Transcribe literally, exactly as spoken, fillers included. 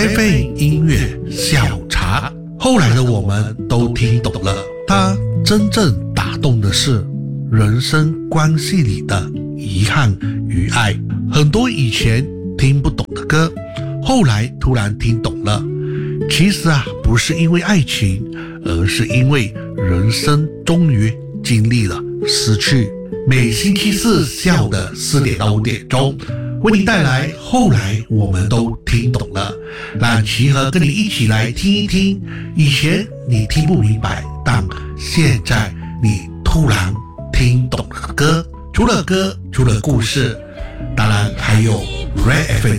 F M 音乐下午茶。后来的我们都听懂了，它真正打动的是人生关系里的遗憾与爱。很多以前听不懂的歌，后来突然听懂了。其实啊，不是因为爱情，而是因为人生终于经历了失去。每星期四下午的四点到五点钟，为您带来后来我们都听懂了，让齐和跟你一起来听一听以前你听不明白，但现在你突然听懂了歌。除了歌，除了故事，当然还有 Red F M